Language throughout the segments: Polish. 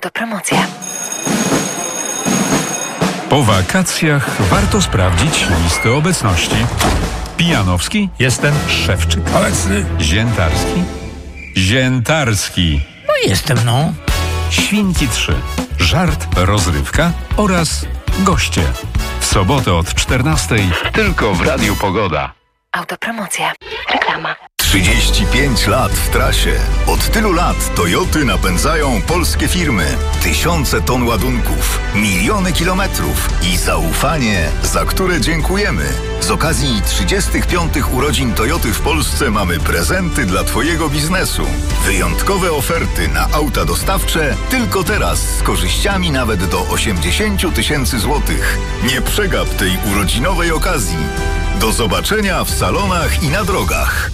Autopromocja. Po wakacjach warto sprawdzić listy obecności. Pijanowski? Jestem. Szewczyk? Obecny. Ziętarski? Ziętarski. No jestem, no. Świnki 3. Żart, rozrywka oraz goście. W sobotę od 14:00 tylko w Radiu Pogoda. Autopromocja. Reklama. 35 lat w trasie. Od tylu lat Toyoty napędzają polskie firmy. Tysiące ton ładunków, miliony kilometrów i zaufanie, za które dziękujemy. Z okazji 35 urodzin Toyoty w Polsce mamy prezenty dla Twojego biznesu. Wyjątkowe oferty na auta dostawcze tylko teraz z korzyściami nawet do 80 000 złotych. Nie przegap tej urodzinowej okazji. Do zobaczenia w salonach i na drogach.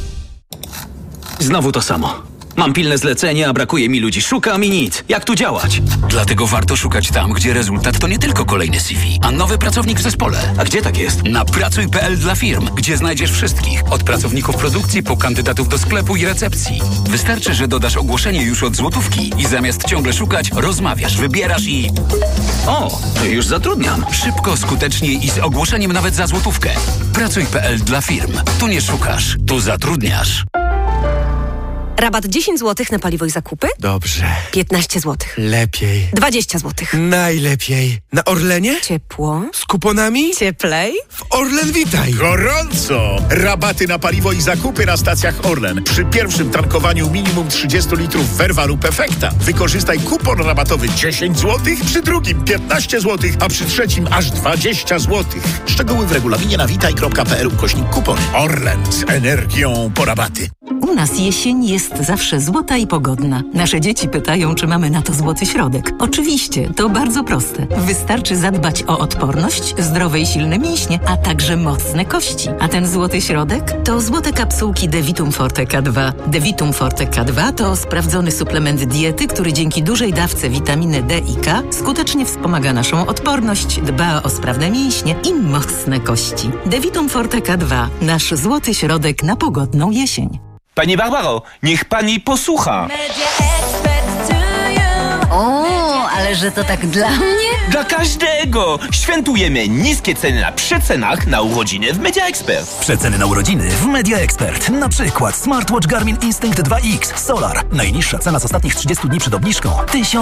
Znowu to samo. Mam pilne zlecenie, a brakuje mi ludzi. Szukam i nic. Jak tu działać? Dlatego warto szukać tam, gdzie rezultat to nie tylko kolejny CV, a nowy pracownik w zespole. A gdzie tak jest? Na pracuj.pl dla firm, gdzie znajdziesz wszystkich. Od pracowników produkcji po kandydatów do sklepu i recepcji. Wystarczy, że dodasz ogłoszenie już od złotówki i zamiast ciągle szukać, rozmawiasz, wybierasz i... O, już zatrudniam. Szybko, skutecznie i z ogłoszeniem nawet za złotówkę. Pracuj.pl dla firm. Tu nie szukasz, tu zatrudniasz. Rabat 10 zł na paliwo i zakupy? Dobrze. 15 zł. Lepiej. 20 zł. Najlepiej. Na Orlenie? Ciepło. Z kuponami? Cieplej. W Orlen Witaj. Gorąco! Rabaty na paliwo i zakupy na stacjach Orlen. Przy pierwszym tankowaniu minimum 30 litrów Verva lub Efekta. Wykorzystaj kupon rabatowy 10 zł, przy drugim 15 zł, a przy trzecim aż 20 zł. Szczegóły w regulaminie na witaj.pl/kupon. Orlen z energią po rabaty. U nas jesień jest zawsze złota i pogodna. Nasze dzieci pytają, czy mamy na to złoty środek. Oczywiście, to bardzo proste. Wystarczy zadbać o odporność, zdrowe i silne mięśnie, a także mocne kości. A ten złoty środek to złote kapsułki Devitum Forte K2. Devitum Forte K2 to sprawdzony suplement diety, który dzięki dużej dawce witaminy D i K skutecznie wspomaga naszą odporność, dba o sprawne mięśnie i mocne kości. Devitum Forte K2. Nasz złoty środek na pogodną jesień. Pani Barbaro, niech pani posłucha. O, ale że to tak dla mnie? Dla każdego! Świętujemy niskie ceny na przecenach na urodziny w Media Expert. Przeceny na urodziny w Media Expert. Na przykład smartwatch Garmin Instinct 2X Solar. Najniższa cena z ostatnich 30 dni przed obniżką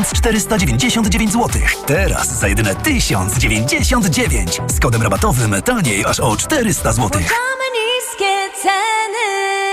1499 zł. Teraz za jedyne 1099. Z kodem rabatowym taniej aż o 400 zł. Niskie ceny.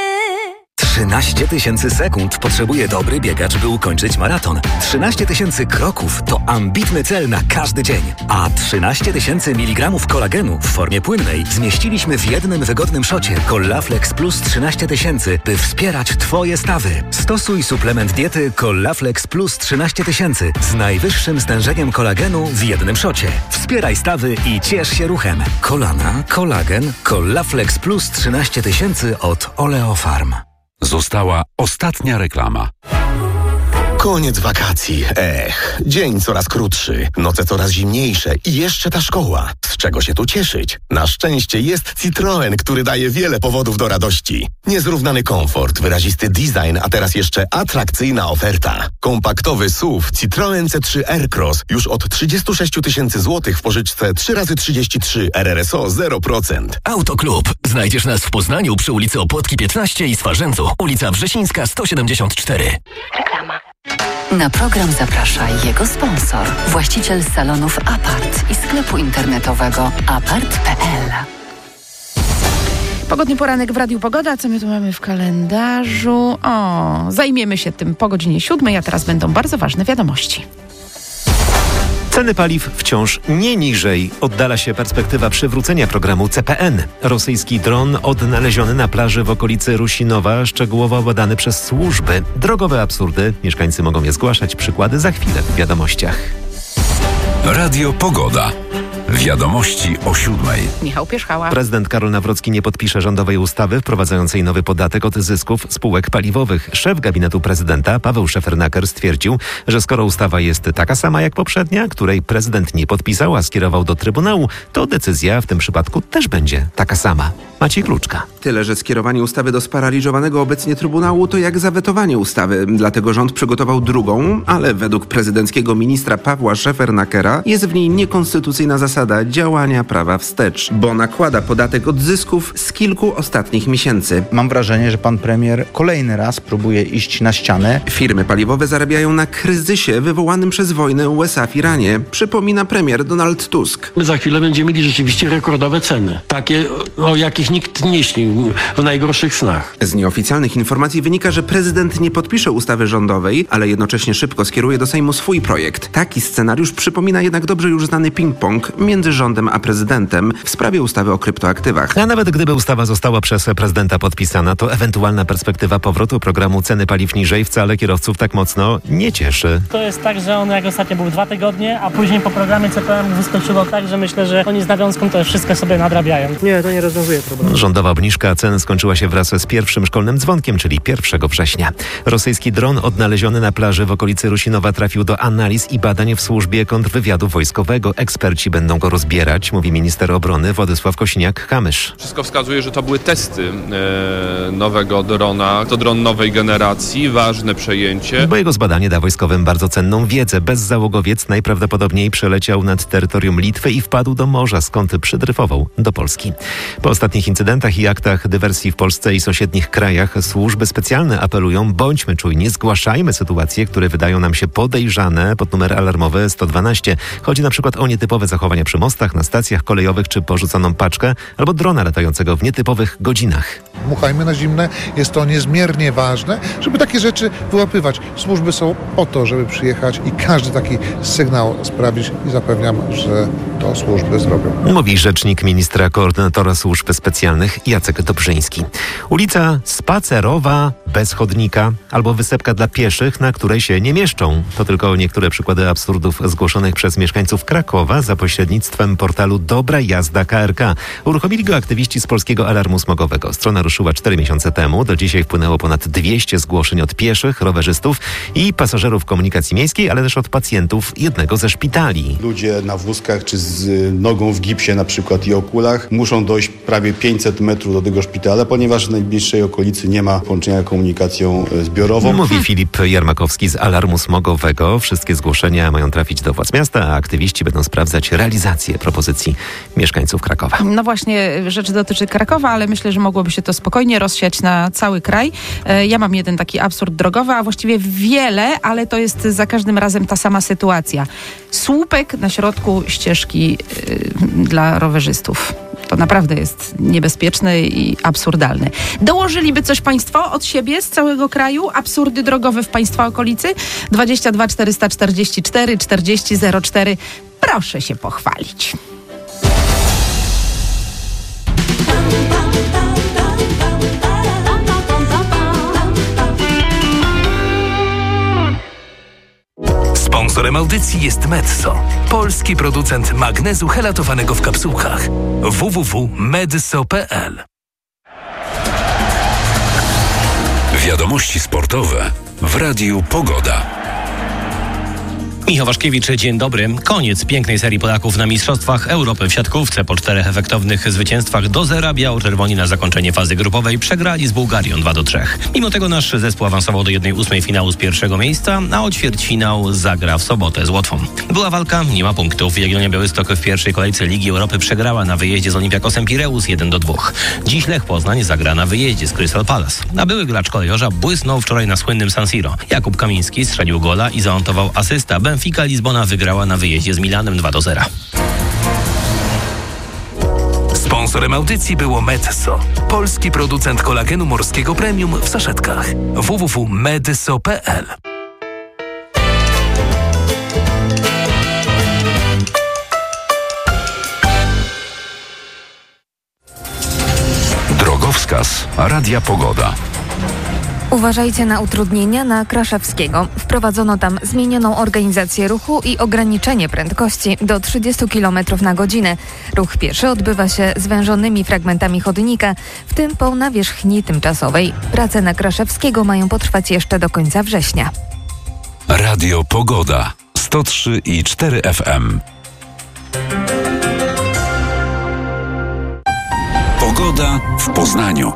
13 000 sekund potrzebuje dobry biegacz, by ukończyć maraton. 13 000 kroków to ambitny cel na każdy dzień. A 13 000 mg kolagenu w formie płynnej zmieściliśmy w jednym wygodnym szocie Collaflex Plus 13 000, by wspierać Twoje stawy. Stosuj suplement diety Collaflex Plus 13 000 z najwyższym stężeniem kolagenu w jednym szocie. Wspieraj stawy i ciesz się ruchem. Kolana, kolagen, Collaflex Plus 13 000 od Oleofarm. Została ostatnia reklama. Koniec wakacji. Dzień coraz krótszy, noce coraz zimniejsze i jeszcze ta szkoła. Z czego się tu cieszyć? Na szczęście jest Citroen, który daje wiele powodów do radości. Niezrównany komfort, wyrazisty design, a teraz jeszcze atrakcyjna oferta. Kompaktowy SUV Citroen C3 Aircross już od 36 000 zł w pożyczce 3x33 RRSO 0%. Autoklub. Znajdziesz nas w Poznaniu przy ulicy Opłotki 15 i Swarzędzu. Ulica Wrzesińska 174. Reklama. Na program zaprasza jego sponsor, właściciel salonów Apart i sklepu internetowego apart.pl. Pogodny poranek w Radiu Pogoda. Co my tu mamy w kalendarzu? Zajmiemy się tym po godzinie 7, a teraz będą bardzo ważne wiadomości. Ceny paliw wciąż nie niżej. Oddala się perspektywa przywrócenia programu CPN. Rosyjski dron odnaleziony na plaży w okolicy Rusinowa, szczegółowo badany przez służby. Drogowe absurdy. Mieszkańcy mogą je zgłaszać. Przykłady za chwilę w wiadomościach. Radio Pogoda. Wiadomości o 7:00. Michał Pierzchała. Prezydent Karol Nawrocki nie podpisze rządowej ustawy wprowadzającej nowy podatek od zysków spółek paliwowych. Szef gabinetu prezydenta Paweł Szefernaker stwierdził, że skoro ustawa jest taka sama jak poprzednia, której prezydent nie podpisał, a skierował do Trybunału, to decyzja w tym przypadku też będzie taka sama. Maciej Kluczka. Tyle, że skierowanie ustawy do sparaliżowanego obecnie Trybunału to jak zawetowanie ustawy. Dlatego rząd przygotował drugą, ale według prezydenckiego ministra Pawła Szefernakera jest w niej niekonstytucyjna zasada działania prawa wstecz, bo nakłada podatek od zysków z kilku ostatnich miesięcy. Mam wrażenie, że pan premier kolejny raz próbuje iść na ścianę. Firmy paliwowe zarabiają na kryzysie wywołanym przez wojnę USA w Iranie, przypomina premier Donald Tusk. My za chwilę będziemy mieli rzeczywiście rekordowe ceny. Takie, o jakich nikt nie śnił w najgorszych snach. Z nieoficjalnych informacji wynika, że prezydent nie podpisze ustawy rządowej, ale jednocześnie szybko skieruje do Sejmu swój projekt. Taki scenariusz przypomina jednak dobrze już znany ping-pong między rządem a prezydentem w sprawie ustawy o kryptoaktywach. A nawet gdyby ustawa została przez prezydenta podpisana, to ewentualna perspektywa powrotu programu ceny paliw niżej wcale kierowców tak mocno nie cieszy. To jest tak, że on jak ostatnio był 2 tygodnie, a później po programie CPM wyskoczyło tak, że myślę, że oni z nawiązką to wszystko sobie nadrabiają. Nie, to nie rozwiązuje problemu. Rządowa obniżka cen skończyła się wraz z pierwszym szkolnym dzwonkiem, czyli 1 września. Rosyjski dron odnaleziony na plaży w okolicy Rusinowa trafił do analiz i badań w służbie kontrwywiadu wojskowego. Eksperci będą go rozbierać, mówi minister obrony Władysław Kosiniak-Kamysz. Wszystko wskazuje, że to były testy nowego drona. To dron nowej generacji, ważne przejęcie. Bo jego zbadanie da wojskowym bardzo cenną wiedzę. Bezzałogowiec najprawdopodobniej przeleciał nad terytorium Litwy i wpadł do morza, skąd przydryfował do Polski. Po ostatnich incydentach i aktach dywersji w Polsce i sąsiednich krajach służby specjalne apelują: bądźmy czujni, zgłaszajmy sytuacje, które wydają nam się podejrzane pod numer alarmowy 112. Chodzi na przykład o nietypowe zachowania przy mostach, na stacjach kolejowych czy porzuconą paczkę albo drona latającego w nietypowych godzinach. Dmuchajmy na zimne. Jest to niezmiernie ważne, żeby takie rzeczy wyłapywać. Służby są po to, żeby przyjechać i każdy taki sygnał sprawdzić i zapewniam, że to służby zrobią. Mówi rzecznik ministra koordynatora służb specjalnych Jacek Dobrzyński. Ulica Spacerowa bez chodnika albo wysepka dla pieszych, na której się nie mieszczą. To tylko niektóre przykłady absurdów zgłoszonych przez mieszkańców Krakowa za pośrednictwem portalu Dobra Jazda KRK. Uruchomili go aktywiści z Polskiego Alarmu Smogowego. Strona ruszyła 4 miesiące temu. Do dzisiaj wpłynęło ponad 200 zgłoszeń od pieszych, rowerzystów i pasażerów komunikacji miejskiej, ale też od pacjentów jednego ze szpitali. Ludzie na wózkach czy z nogą w gipsie na przykład i okulach muszą dojść prawie 500 metrów do tego szpitala, ponieważ w najbliższej okolicy nie ma połączenia komunikacją zbiorową. Mówi Filip Jarmakowski z Alarmu Smogowego. Wszystkie zgłoszenia mają trafić do władz miasta, a aktywiści będą sprawdzać realizację propozycji mieszkańców Krakowa. No właśnie, rzecz dotyczy Krakowa, ale myślę, że mogłoby się to spokojnie rozsiać na cały kraj. Ja mam jeden taki absurd drogowy, a właściwie wiele, ale to jest za każdym razem ta sama sytuacja. Słupek na środku ścieżki dla rowerzystów. To naprawdę jest niebezpieczne i absurdalne. Dołożyliby coś państwo od siebie z całego kraju? Absurdy drogowe w państwa okolicy? 22 444 40 04. Proszę się pochwalić. Sponsorem audycji jest Medzo, polski producent magnezu helatowanego w kapsułkach. www.medzo.pl. Wiadomości sportowe w Radiu Pogoda. Michał Waszkiewicz, dzień dobry. Koniec pięknej serii Polaków na Mistrzostwach Europy w siatkówce. Po 4 efektownych zwycięstwach do 0 biało-czerwoni na zakończenie fazy grupowej przegrali z Bułgarią 2-3. Mimo tego nasz zespół awansował do 1/8 finału z pierwszego miejsca, a o ćwierćfinał zagra w sobotę z Łotwą. Była walka, nie ma punktów. Jagiellonia Białystok w pierwszej kolejce Ligi Europy przegrała na wyjeździe z Olympiakosem Pireus 1-2. Dziś Lech Poznań zagra na wyjeździe z Crystal Palace. A były gracz kolejorza błysnął wczoraj na słynnym San Siro. Jakub Kamiński strzelił gola i zamontował asysta. Benfica Lizbona wygrała na wyjeździe z Milanem 2-0. Sponsorem audycji było Medzo, polski producent kolagenu morskiego premium w saszetkach. www.medzo.pl. Drogowskaz Radia Pogoda. Uważajcie na utrudnienia na Kraszewskiego. Wprowadzono tam zmienioną organizację ruchu i ograniczenie prędkości do 30 km na godzinę. Ruch pieszy odbywa się zwężonymi fragmentami chodnika, w tym po nawierzchni tymczasowej. Prace na Kraszewskiego mają potrwać jeszcze do końca września. Radio Pogoda 103,4 FM. Pogoda w Poznaniu.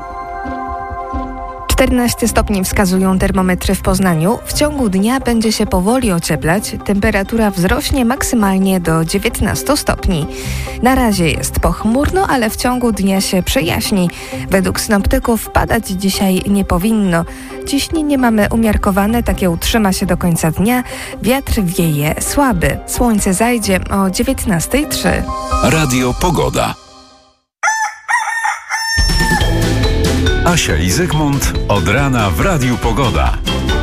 14 stopni wskazują termometry w Poznaniu. W ciągu dnia będzie się powoli ocieplać. Temperatura wzrośnie maksymalnie do 19 stopni. Na razie jest pochmurno, ale w ciągu dnia się przejaśni. Według synoptyków padać dzisiaj nie powinno. Ciśnienie mamy umiarkowane, takie utrzyma się do końca dnia. Wiatr wieje słaby. Słońce zajdzie o 19:03. Radio Pogoda. Asia i Zygmunt od rana w Radiu Pogoda.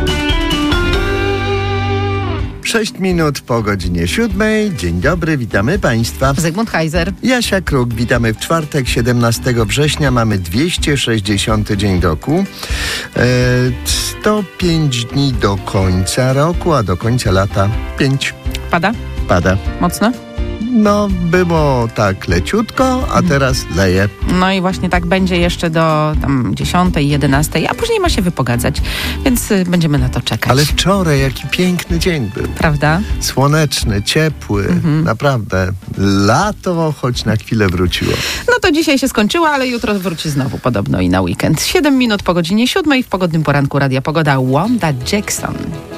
6 minut po godzinie 7. Dzień dobry, witamy Państwa. Zygmunt Heiser. Jasia Kruk, witamy w czwartek, 17 września. Mamy 260 dzień roku. 105 dni do końca roku, a do końca lata 5. Pada? Pada. Mocno? No, było tak leciutko, a teraz leje. No i właśnie tak będzie jeszcze do 10, 11, a później ma się wypogadzać, więc będziemy na to czekać. Ale wczoraj jaki piękny dzień był. Prawda? Słoneczny, ciepły, naprawdę. Lato choć na chwilę wróciło. No to dzisiaj się skończyło, ale jutro wróci znowu podobno i na weekend. 7 minut po godzinie 7 w pogodnym poranku Radia Pogoda Wanda Jackson.